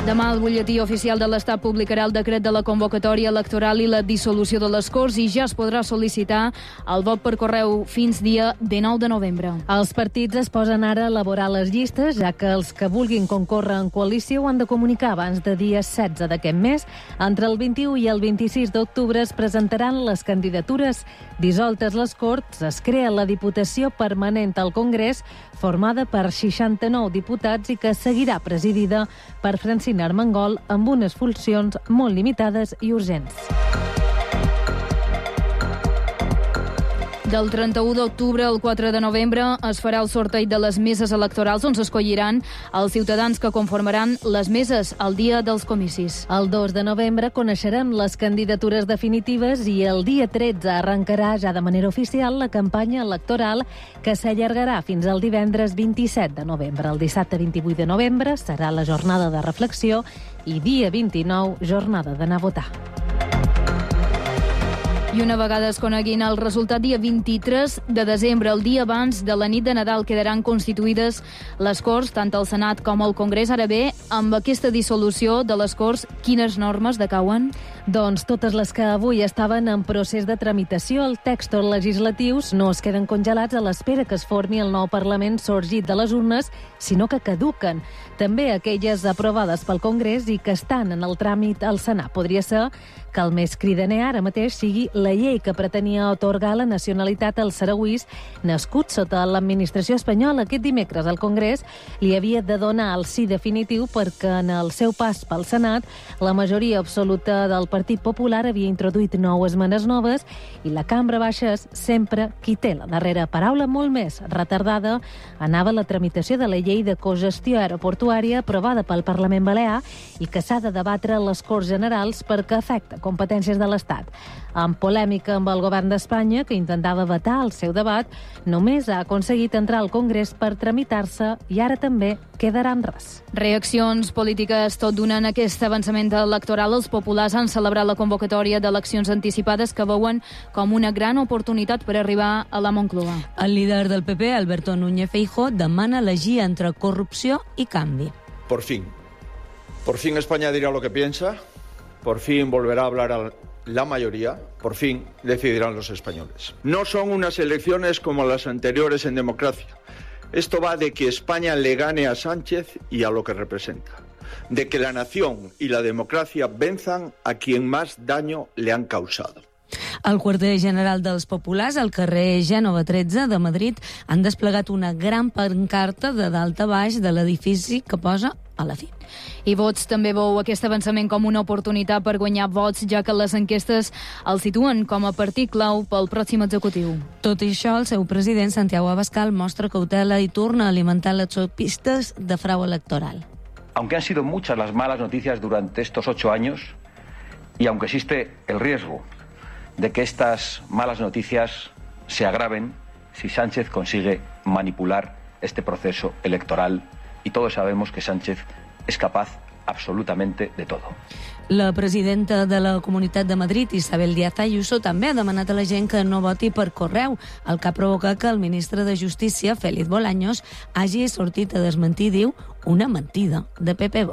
Demà el butlletí oficial de l'Estat publicarà el decret de la convocatòria electoral i la dissolució de les Corts i ja es podrà sol·licitar el vot per correu fins dia 19 de novembre. Els partits es posen ara a elaborar les llistes, ja que els que vulguin concórrer en coalició ho han de comunicar abans de dia 16 d'aquest mes. Entre el 21 i el 26 d'octubre es presentaran les candidatures. Dissoltes les Corts, es crea la Diputació Permanent al Congrés, formada per 69 diputats i que seguirà presidida per Francina Armengol amb unes funcions molt limitades i urgents. Del 31 d'octubre al 4 de novembre es farà el sorteig de les meses electorals on s'escolliran els ciutadans que conformaran les meses el dia dels comicis. El 2 de novembre coneixerem les candidatures definitives i el dia 13 arrencarà ja de manera oficial la campanya electoral que s'allargarà fins al divendres 27 de novembre. El dissabte 28 de novembre serà la jornada de reflexió i dia 29 jornada d'anar a votar. I una vegada es coneguin el resultat dia 23 de desembre, el dia abans de la nit de Nadal, quedaran constituïdes les Corts, tant el Senat com el Congrés. Ara bé, amb aquesta dissolució de les Corts, quines normes decauen? Doncs totes les que avui estaven en procés de tramitació. Els textos legislatius no es queden congelats a l'espera que es formi el nou Parlament sorgit de les urnes, sinó que caduquen. També aquelles aprovades pel Congrés i que estan en el tràmit al Senat. Podria ser que el més cridaner ara mateix sigui la llei que pretenia atorgar la nacionalitat als sarauís nascuts sota l'administració espanyola. Aquest dimecres al Congrés li havia de donar el sí definitiu perquè en el seu pas pel Senat la majoria absoluta del Partit Popular havia introduït 9 esmenes noves i la Cambra Baixa és sempre qui té la darrera paraula. Molt més retardada anava la tramitació de la llei de cogestió aeroportuària aprovada pel Parlament Balear i que s'ha de debatre a les Corts Generals perquè afecta competències de l'Estat. En polèmica amb el govern d'Espanya, que intentava vetar el seu debat, només ha aconseguit entrar al Congrés per tramitar-se i ara també quedarà en res. Reaccions polítiques tot donant aquest avançament electoral. Els populars han celebrat la convocatòria d'eleccions anticipades que veuen com una gran oportunitat per arribar a la Moncloa. El líder del PP, Alberto Núñez Feijóo, demana elegir entre corrupció i canvi. Por fin España dirá lo que piensa, por fin volverá a hablar la mayoría, por fin decidirán los españoles. No son unas elecciones como las anteriores en democracia. Esto va de que España le gane a Sánchez y a lo que representa. De que la nación y la democracia venzan a quien más daño le han causado. Al quarter general dels populars, al carrer Gènova 13 de Madrid, han desplegat una gran pancarta de dalt a baix de l'edifici que posa a la fi. I Vox també veu aquest avançament com una oportunitat per guanyar vots, ja que les enquestes el situen com a partit clau pel pròxim executiu. Tot i això, el seu president, Santiago Abascal, mostra cautela i torna a alimentar les sopistes de frau electoral. Aunque han sido muchas las malas noticias durante estos 8 años, y aunque existe el riesgo de que estas malas noticias se agraven si Sánchez consigue manipular este proceso electoral, y todos sabemos que Sánchez es capaz absolutamente de todo. La presidenta de la Comunitat de Madrid, Isabel Díaz Ayuso, també ha demanat a la gent que no voti per correu, el que ha provocat que el ministre de Justícia, Félix Bolaños, hagi sortit a desmentir, diu, una mentida de PP.